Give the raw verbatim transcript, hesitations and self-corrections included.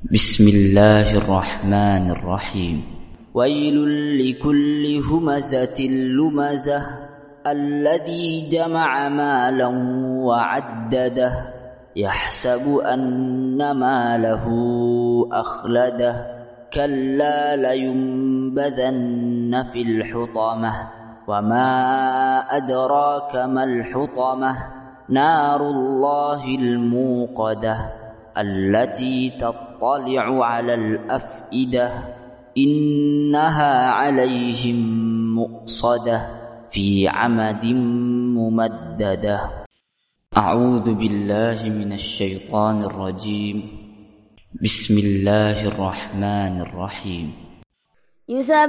بسم الله الرحمن الرحيم. ويل لكل همزة لمزة الذي جمع مالا وعدده يحسب أن ماله أخلده كلا لينبذن في الحطمة وما أدراك ما الحطمة نار الله الموقدة التي تطلع على الأفئدة إنها عليهم مؤصدة في عمد ممددة. أعوذ بالله من الشيطان الرجيم. بسم الله الرحمن الرحيم.